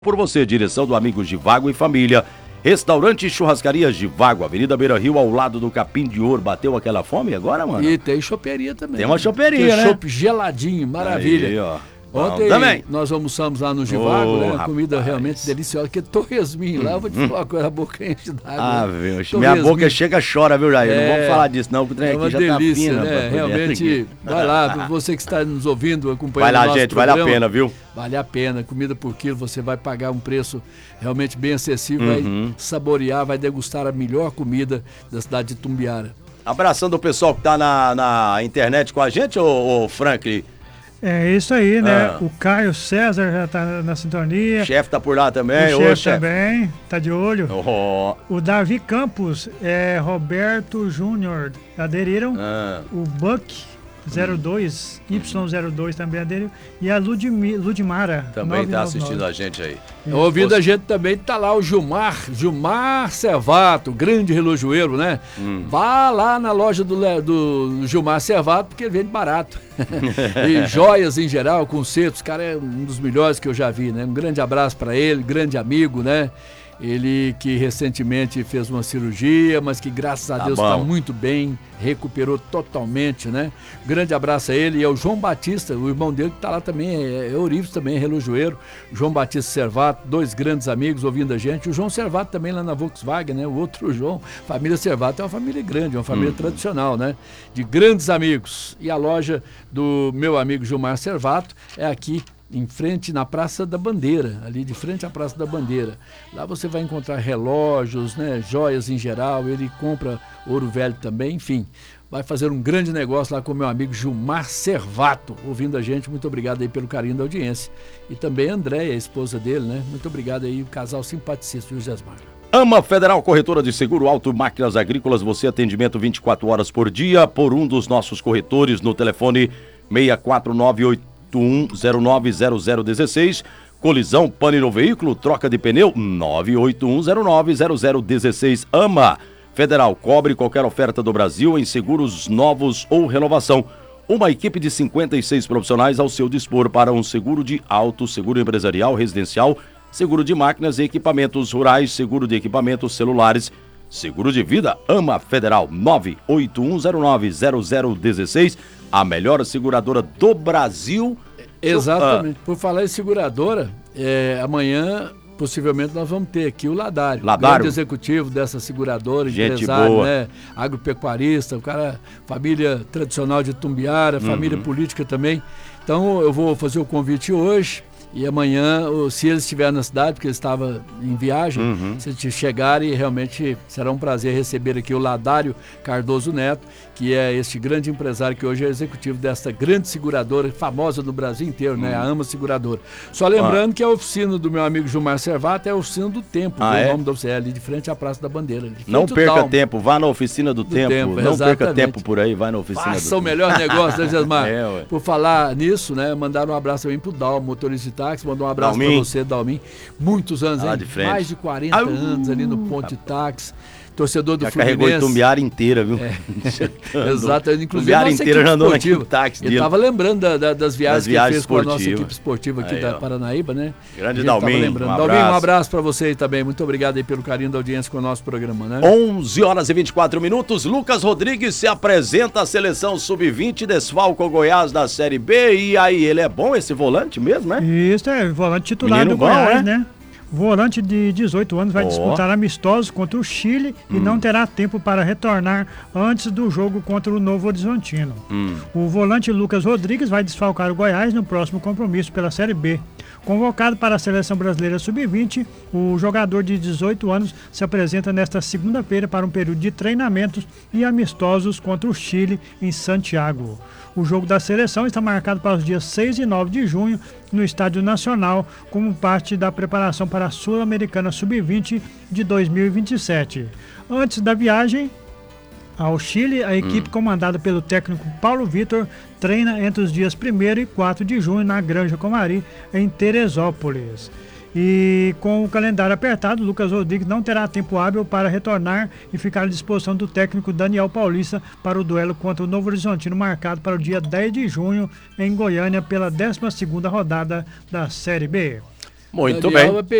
Por você, direção do Amigos Givago e Família. Restaurante e Churrascaria Givago, Avenida Beira Rio, ao lado do Capim de Ouro. Bateu aquela fome agora, mano? E tem choperia também. Tem uma choperia, né? Chopp geladinho, maravilha. Aí, ó. Ontem também. nós almoçamos lá no Givago, né? Rapaz. Comida realmente deliciosa. Que torresminho lá, eu vou te falar uma coisa, a boca enche d'água. Viu? Minha boca chega e chora, viu, Jair? Não vamos falar disso, não, que o trem é uma aqui já delícia, tá fino. né? Realmente, vai lá, você que está nos ouvindo, acompanhando Vai lá, o nosso gente, programa, vale a pena, viu? Vale a pena, comida por quilo, você vai pagar um preço realmente bem acessível, vai saborear, vai degustar a melhor comida da cidade de Tumbiara. Abraçando o pessoal que tá na internet com a gente, ô Franklin. É isso aí, né? O Caio César já tá na sintonia. O chefe tá por lá também. O chefe também, tá de olho. O Davi Campos, Roberto Júnior aderiram. O Buck 02, Y02 também aderiu. E a Ludmara. Também tá assistindo a gente aí. Ouvindo a gente também tá lá o Gilmar Servato, grande relojoeiro, né? Vá lá na loja do Gilmar Servato, porque ele vende barato. E joias em geral, concertos, cara, é um dos melhores que eu já vi, né? Um grande abraço para ele, grande amigo, né? Ele que recentemente fez uma cirurgia, mas que graças a Deus está muito bem, recuperou totalmente, né? Grande abraço a ele e ao João Batista, o irmão dele que está lá também, é Eurives também, é relojoeiro. João Batista Servato, dois grandes amigos ouvindo a gente. O João Servato também lá na Volkswagen, né? O outro João, família Servato é uma família grande, uma família tradicional, né? De grandes amigos. E a loja do meu amigo Gilmar Servato é aqui em frente na Praça da Bandeira, ali de frente à Praça da Bandeira. Lá você vai encontrar relógios, né, joias em geral, ele compra ouro velho também, enfim. Vai fazer um grande negócio lá com o meu amigo Gilmar Servato, ouvindo a gente. Muito obrigado aí pelo carinho da audiência. E também a Andréia, a esposa dele, né? Muito obrigado aí, o casal simpaticista, viu, Gesmar? AMA Federal Corretora de Seguro Auto Máquinas Agrícolas, você atendimento 24 horas por dia por um dos nossos corretores no telefone 64981090016, colisão, pane no veículo, troca de pneu, 981090016. AMA Federal cobre qualquer oferta do Brasil em seguros novos ou renovação. Uma equipe de 56 profissionais ao seu dispor para um seguro de auto, seguro empresarial, residencial, seguro de máquinas e equipamentos rurais, seguro de equipamentos celulares, seguro de vida. AMA Federal, 981090016, a melhor seguradora do Brasil. Exatamente. Por falar em seguradora, amanhã possivelmente nós vamos ter aqui o Ladário. Grande executivo dessa seguradora, empresário, né? Agropecuarista, o cara, família tradicional de Tumbiara, família política também. Então eu vou fazer o convite hoje. E amanhã, se ele estiver na cidade, porque ele estava em viagem, se eles chegarem, realmente será um prazer receber aqui o Ladário Cardoso Neto, que é este grande empresário que hoje é executivo desta grande seguradora, famosa do Brasil inteiro, né? A AMA Seguradora. Só lembrando que a oficina do meu amigo Gilmar Servato é a oficina do Tempo, o nome da oficina, ali de frente à Praça da Bandeira. Não perca tempo, vá na oficina do tempo. Não perca tempo por aí, vai na oficina do tempo. Faça o melhor negócio, né, Gesmar? Por falar nisso, né? Mandaram um abraço também pro Dal, motorista de táxi, mandou um abraço para você, Dalmin. Muitos anos, hein? Mais de 40 anos ali no Ponte Táxi. Torcedor do Fluminense. Carregou a Tumbiara inteira, viu? Exato, inclusive Tumbiara inteira já andou naquele táxi dele. Ele estava lembrando das viagens que ele fez com a nossa equipe esportiva aqui da Paranaíba, né? Grande Dalmin, Dalmin, um abraço para você aí também. Muito obrigado aí pelo carinho da audiência com o nosso programa, né? 11h24. Lucas Rodrigues se apresenta à seleção sub-20, desfalca o Goiás da Série B. E aí, ele é bom esse volante mesmo, né? Isso, volante titular do Goiás, né? Volante de 18 anos vai disputar amistosos contra o Chile e não terá tempo para retornar antes do jogo contra o Novo Horizontino. O volante Lucas Rodrigues vai desfalcar o Goiás no próximo compromisso pela Série B. Convocado para a Seleção Brasileira Sub-20, o jogador de 18 anos se apresenta nesta segunda-feira para um período de treinamentos e amistosos contra o Chile em Santiago. O jogo da seleção está marcado para os dias 6 e 9 de junho no Estádio Nacional, como parte da preparação para a Sul-Americana Sub-20 de 2027. Antes da viagem ao Chile, a equipe comandada pelo técnico Paulo Vitor treina entre os dias 1º e 4 de junho na Granja Comari, em Teresópolis. E com o calendário apertado, Lucas Rodrigues não terá tempo hábil para retornar e ficar à disposição do técnico Daniel Paulista para o duelo contra o Novo Horizontino, marcado para o dia 10 de junho em Goiânia pela 12ª rodada da Série B. Muito bem.